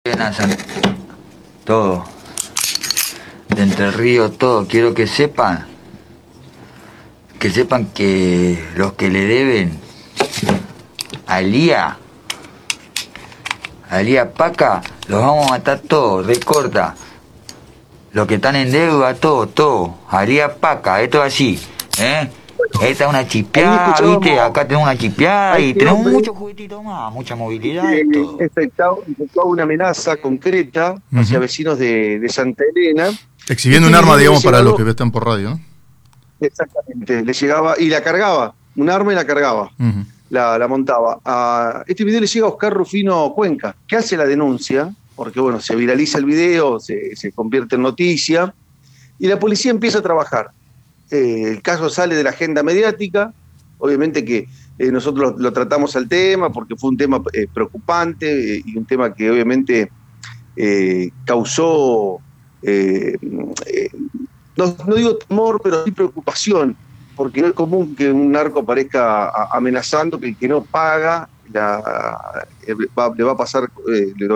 Todo. De Entre Ríos, todo. Quiero que sepan que los que le deben a Elías Paca, los vamos a matar todos, recorta. Los que están en deuda, todo. A Elías Paca, esto es así, ¿eh? Esta es una Ahí chipeada, escuchábamos ¿viste? Acá tenemos una chipeada a y este tenemos hombre muchos juguetitos más, mucha movilidad y que todo. efectuaba una amenaza concreta hacia Ujú. vecinos de Santa Elena. Exhibiendo Este un arma, video le digamos, para los llegaba, que están por radio, ¿no? exactamente, le llegaba y la cargaba, un arma y la cargaba, Ujú. la montaba. Este video le llega a Oscar Rufino Cuenca, que hace la denuncia, porque bueno, se viraliza el video, se convierte en noticia, y la policía empieza a trabajar. El caso sale de la agenda mediática, obviamente que nosotros lo tratamos al tema, porque fue un tema preocupante y un tema que obviamente causó, eh, eh, no digo temor, pero sí preocupación, porque no es común que un narco aparezca amenazando que el que no paga le va a pasar,